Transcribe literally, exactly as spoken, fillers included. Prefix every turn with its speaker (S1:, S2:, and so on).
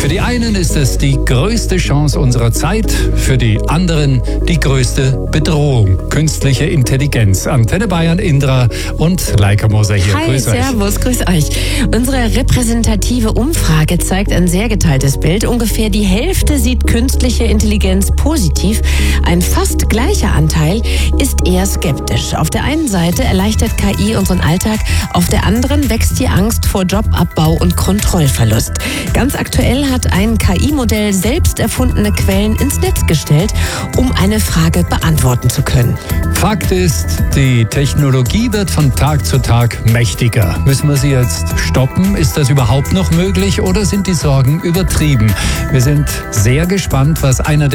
S1: Für die einen ist es die größte Chance unserer Zeit, für die anderen die größte Bedrohung. Künstliche Intelligenz. Antenne Bayern, Indra und Leica Moser hier.
S2: Hi,
S1: grüß
S2: servus, grüß euch. Unsere repräsentative Umfrage zeigt ein sehr geteiltes Bild. Ungefähr die Hälfte sieht künstliche Intelligenz positiv. Ein fast gleicher Anteil ist eher skeptisch. Auf der einen Seite erleichtert K I unseren Alltag, auf der anderen wächst die Angst vor Jobabbau und Kontrollverlust. Ganz aktuell hat ein K I-Modell selbst erfundene Quellen ins Netz gestellt, um eine Frage beantworten zu können.
S1: Fakt ist, die Technologie wird von Tag zu Tag mächtiger. Müssen wir sie jetzt stoppen? Ist das überhaupt noch möglich oder sind die Sorgen übertrieben? Wir sind sehr gespannt, was einer der